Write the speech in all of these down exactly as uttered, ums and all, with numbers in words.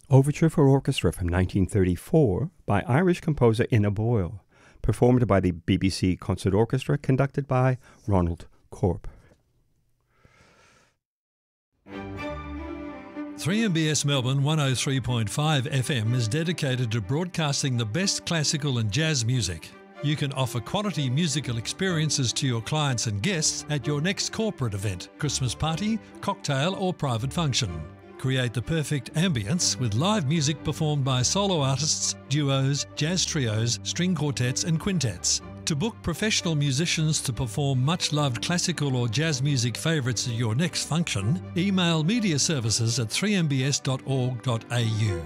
Overture for Orchestra from nineteen thirty-four by Irish composer Ina Boyle, performed by the B B C Concert Orchestra, conducted by Ronald Corp. three M B S Melbourne one oh three point five F M is dedicated to broadcasting the best classical and jazz music. You can offer quality musical experiences to your clients and guests at your next corporate event, Christmas party, cocktail or private function. Create the perfect ambience with live music performed by solo artists, duos, jazz trios, string quartets and quintets. To book professional musicians to perform much-loved classical or jazz music favourites at your next function, email media services at three m b s dot org dot a u.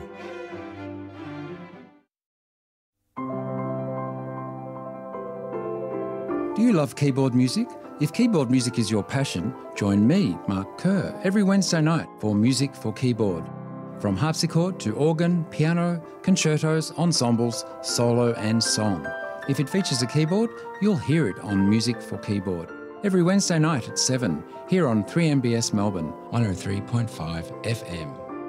Do you love keyboard music? If keyboard music is your passion, join me, Mark Kerr, every Wednesday night for Music for Keyboard. From harpsichord to organ, piano, concertos, ensembles, solo and song. If it features a keyboard, you'll hear it on Music for Keyboard. Every Wednesday night at seven, here on three M B S Melbourne, one oh three point five F M.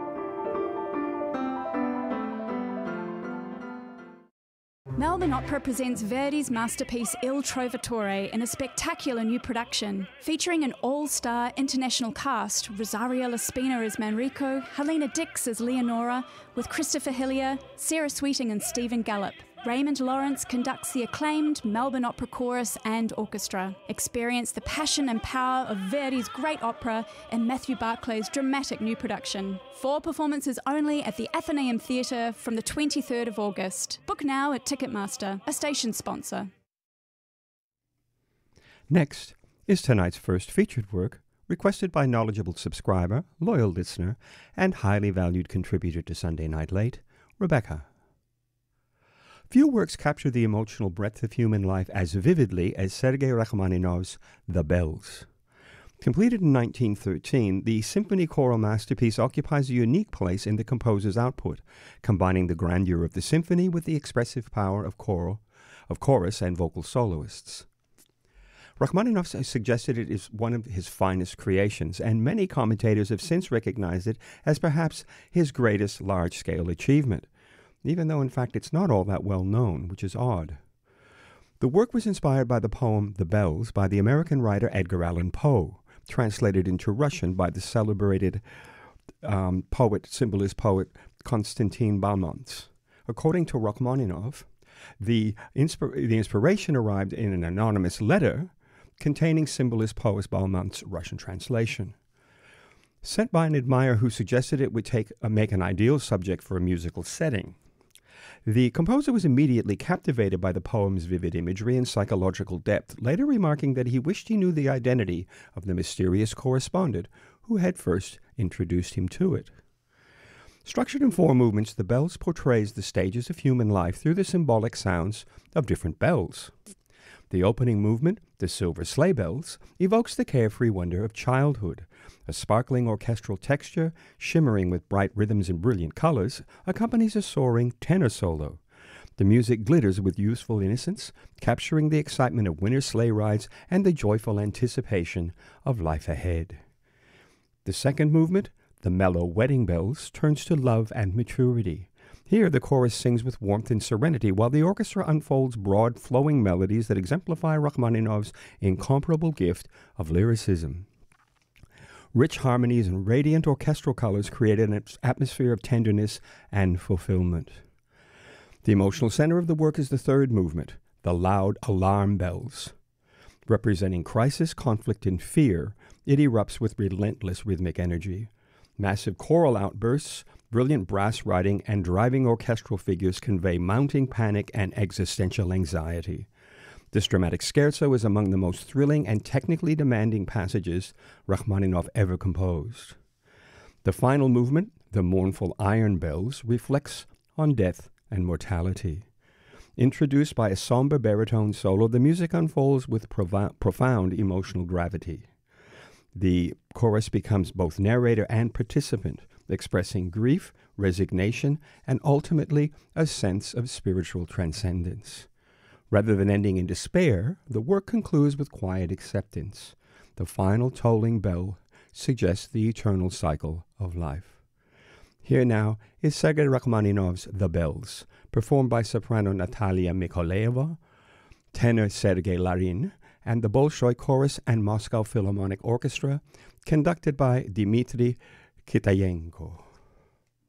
Melbourne Opera presents Verdi's masterpiece Il Trovatore in a spectacular new production, featuring an all-star international cast, Rosario Laspina as Manrico, Helena Dix as Leonora, with Christopher Hillier, Sarah Sweeting and Stephen Gallup. Raymond Lawrence conducts the acclaimed Melbourne Opera Chorus and Orchestra. Experience the passion and power of Verdi's great opera in Matthew Barclay's dramatic new production. Four performances only at the Athenaeum Theatre from the twenty-third of August. Book now at Ticketmaster, a station sponsor. Next is tonight's first featured work, requested by knowledgeable subscriber, loyal listener, and highly valued contributor to Sunday Night Late, Rebecca. Few works capture the emotional breadth of human life as vividly as Sergei Rachmaninoff's The Bells. Completed in nineteen thirteen, the symphony choral masterpiece occupies a unique place in the composer's output, combining the grandeur of the symphony with the expressive power of choral, of chorus and vocal soloists. Rachmaninoff has suggested it is one of his finest creations, and many commentators have since recognized it as perhaps his greatest large-scale achievement, even though in fact it's not all that well known, which is odd. The work was inspired by the poem The Bells by the American writer Edgar Allan Poe, translated into Russian by the celebrated um, poet, symbolist poet Konstantin Balmont. According to Rachmaninoff, the, insp- the inspiration arrived in an anonymous letter containing symbolist poet Balmont's Russian translation. Sent by an admirer who suggested it would take, uh, make an ideal subject for a musical setting. The composer was immediately captivated by the poem's vivid imagery and psychological depth, later remarking that he wished he knew the identity of the mysterious correspondent who had first introduced him to it. Structured in four movements, The Bells portrays the stages of human life through the symbolic sounds of different bells. The opening movement, The Silver Sleigh Bells, evokes the carefree wonder of childhood. A sparkling orchestral texture, shimmering with bright rhythms and brilliant colors, accompanies a soaring tenor solo. The music glitters with youthful innocence, capturing the excitement of winter sleigh rides and the joyful anticipation of life ahead. The second movement, The Mellow Wedding Bells, turns to love and maturity. Here, the chorus sings with warmth and serenity, while the orchestra unfolds broad, flowing melodies that exemplify Rachmaninoff's incomparable gift of lyricism. Rich harmonies and radiant orchestral colors create an atmosphere of tenderness and fulfillment. The emotional center of the work is the third movement, The Loud Alarm Bells. Representing crisis, conflict, and fear, it erupts with relentless rhythmic energy. Massive choral outbursts, brilliant brass writing, and driving orchestral figures convey mounting panic and existential anxiety. This dramatic scherzo is among the most thrilling and technically demanding passages Rachmaninoff ever composed. The final movement, The Mournful Iron Bells, reflects on death and mortality. Introduced by a somber baritone solo, the music unfolds with provo- profound emotional gravity. The chorus becomes both narrator and participant, expressing grief, resignation, and ultimately a sense of spiritual transcendence. Rather than ending in despair, the work concludes with quiet acceptance. The final tolling bell suggests the eternal cycle of life. Here now is Sergei Rachmaninoff's The Bells, performed by soprano Natalia Mikolayeva, tenor Sergei Larin, and the Bolshoi Chorus and Moscow Philharmonic Orchestra, conducted by Dmitry Kitayenko.